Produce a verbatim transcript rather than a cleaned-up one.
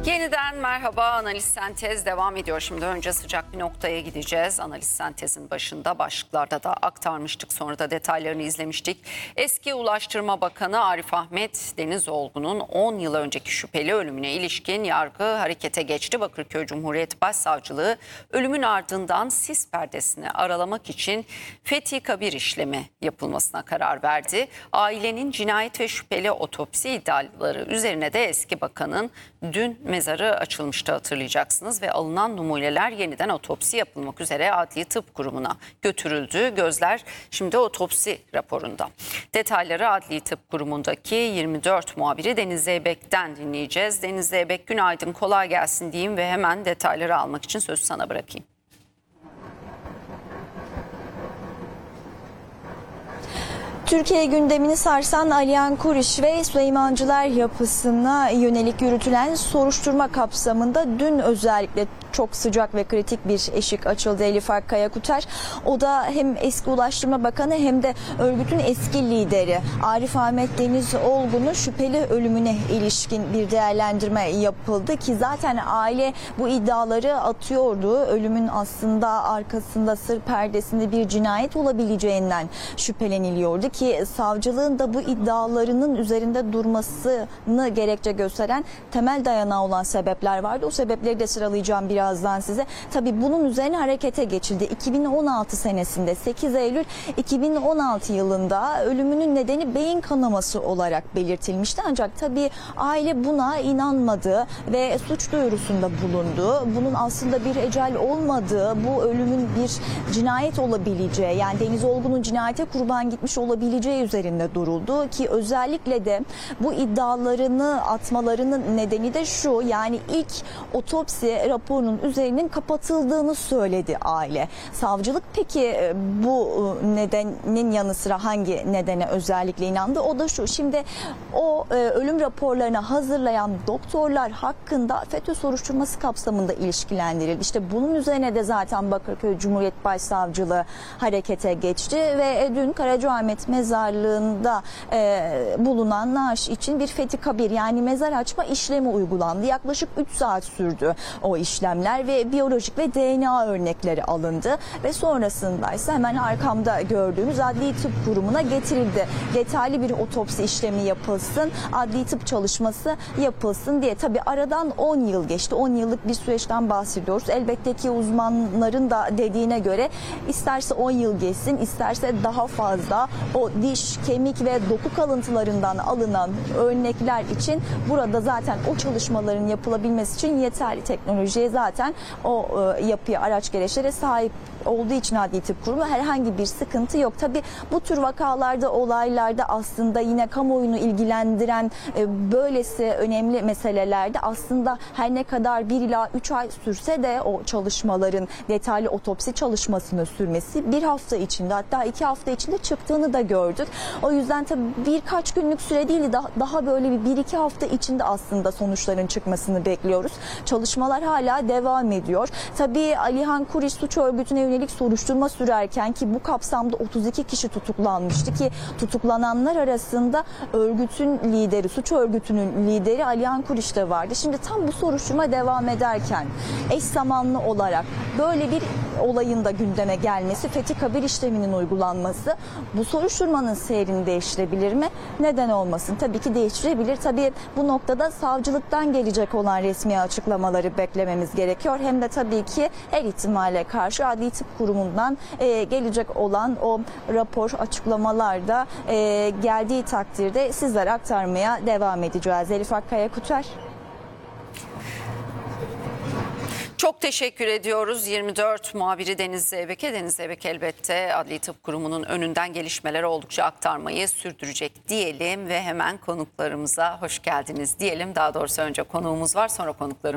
Yeniden merhaba, Analiz Sentez devam ediyor. Şimdi önce sıcak bir noktaya gideceğiz. Analiz Sentez'in başında başlıklarda da aktarmıştık, sonra da detaylarını izlemiştik. Eski Ulaştırma Bakanı Arif Ahmet Denizoğlu'nun on yıl önceki şüpheli ölümüne ilişkin yargı harekete geçti. Bakırköy Cumhuriyet Başsavcılığı ölümün ardından sis perdesini aralamak için fethi kabir işlemi yapılmasına karar verdi. Ailenin cinayet ve şüpheli otopsi iddiaları üzerine de eski bakanın dün mezarı açılmıştı, hatırlayacaksınız, ve alınan numuneler yeniden otopsi yapılmak üzere Adli Tıp Kurumu'na götürüldü. Gözler şimdi otopsi raporunda. Detayları Adli Tıp Kurumu'ndaki yirmi dört muhabiri Deniz Zeybek'ten dinleyeceğiz. Deniz Zeybek, günaydın, kolay gelsin diyeyim ve hemen detayları almak için sözü sana bırakayım. Türkiye gündemini sarsan Alihan Kuriş ve Süleymancılar yapısına yönelik yürütülen soruşturma kapsamında dün özellikle çok sıcak ve kritik bir eşik açıldı Elif Akkaya Kuter. O da hem eski Ulaştırma Bakanı hem de örgütün eski lideri Arif Ahmet Denizoğlu'nun şüpheli ölümüne ilişkin bir değerlendirme yapıldı ki zaten aile bu iddiaları atıyordu. Ölümün aslında arkasında, sır perdesinde bir cinayet olabileceğinden şüpheleniliyordu ki savcılığın da bu iddialarının üzerinde durmasını gerekçe gösteren temel dayanağı olan sebepler vardı. O sebepleri de sıralayacağım birazdan size. Tabii bunun üzerine harekete geçildi. iki bin on altı senesinde sekiz Eylül iki bin on altı yılında ölümünün nedeni beyin kanaması olarak belirtilmişti. Ancak tabii aile buna inanmadı ve suç duyurusunda bulundu. Bunun aslında bir ecel olmadığı, bu ölümün bir cinayet olabileceği, yani Denizoğlu'nun cinayete kurban gitmiş olabileceği üzerinde duruldu ki özellikle de bu iddialarını atmalarının nedeni de şu: yani ilk otopsi raporunun üzerinin kapatıldığını söyledi aile. Savcılık peki bu nedenin yanı sıra hangi nedene özellikle inandı? O da şu: şimdi o ölüm raporlarını hazırlayan doktorlar hakkında FETÖ soruşturması kapsamında ilişkilendirildi. İşte bunun üzerine de zaten Bakırköy Cumhuriyet Başsavcılığı harekete geçti ve dün Karacaahmet Mezarlığı'nda e, bulunan naaş için bir fethi kabir, yani mezar açma işlemi uygulandı. Yaklaşık üç saat sürdü o işlemler ve biyolojik ve D N A örnekleri alındı ve sonrasında ise hemen arkamda gördüğünüz Adli Tıp Kurumu'na getirildi. Detaylı bir otopsi işlemi yapılsın, adli tıp çalışması yapılsın diye. Tabii aradan on yıl geçti. on yıllık bir süreçten bahsediyoruz. Elbette ki uzmanların da dediğine göre isterse on yıl geçsin, isterse daha fazla, o diş, kemik ve doku kalıntılarından alınan örnekler için burada zaten o çalışmaların yapılabilmesi için yeterli teknolojiye, zaten o e, yapıya, araç gereçlere sahip olduğu için Adli Tıp Kurumu herhangi bir sıkıntı yok. Tabii bu tür vakalarda, olaylarda aslında yine kamuoyunu ilgilendiren e, böylesi önemli meselelerde aslında her ne kadar bir ila üç ay sürse de o çalışmaların, detaylı otopsi çalışmasını sürmesi bir hafta içinde, hatta iki hafta içinde çıktığını da gördük. O yüzden tabii birkaç günlük süre değil, daha, daha böyle bir, bir iki hafta içinde aslında sonuçların çıkmasını bekliyoruz. Çalışmalar hala devam ediyor. Tabii Alihan Kuriş suç örgütüne yönelik soruşturma sürerken, ki bu kapsamda otuz iki kişi tutuklanmıştı ki tutuklananlar arasında örgütün lideri, suç örgütünün lideri Alihan Kuriş de vardı. Şimdi tam bu soruşturma devam ederken eş zamanlı olarak böyle bir olayın da gündeme gelmesi, fethi kabir işleminin uygulanması bu soruşturmanın seyrini değiştirebilir mi? Neden olmasın? Tabii ki değiştirebilir. Tabii bu noktada savcılıktan gelecek olan resmi açıklamaları beklememiz gerekiyor. Hem de tabii ki her ihtimale karşı Adli Tıp Kurumu'ndan e, gelecek olan o rapor, açıklamalar da e, geldiği takdirde sizlere aktarmaya devam edeceğiz. Elif Akkaya Kuter. Çok teşekkür ediyoruz yirmi dört muhabiri Deniz Zeybek'e. Deniz Zeybek elbette Adli Tıp Kurumu'nun önünden gelişmeleri oldukça aktarmayı sürdürecek diyelim ve hemen konuklarımıza hoş geldiniz diyelim. Daha doğrusu önce konuğumuz var, sonra konuklarımız.